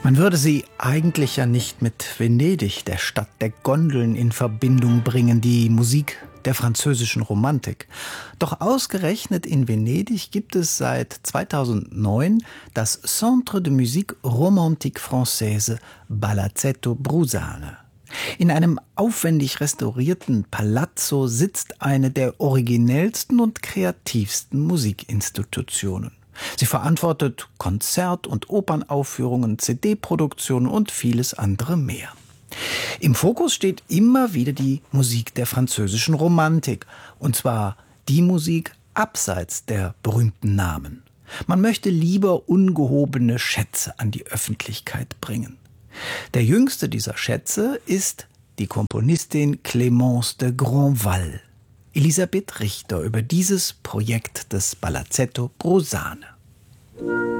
Man würde sie eigentlich ja nicht mit Venedig, der Stadt der Gondeln, in Verbindung bringen, die Musik der französischen Romantik. Doch ausgerechnet in Venedig gibt es seit 2009 das Centre de Musique Romantique Française Palazzetto Brusane. In einem aufwendig restaurierten Palazzo sitzt eine der originellsten und kreativsten Musikinstitutionen. Sie verantwortet Konzert- und Opernaufführungen, CD-Produktionen und vieles andere mehr. Im Fokus steht immer wieder die Musik der französischen Romantik, und zwar die Musik abseits der berühmten Namen. Man möchte lieber ungehobene Schätze an die Öffentlichkeit bringen. Der jüngste dieser Schätze ist die Komponistin Clémence de Grandval. Elisabeth Richter über dieses Projekt des Palazzetto Brusane.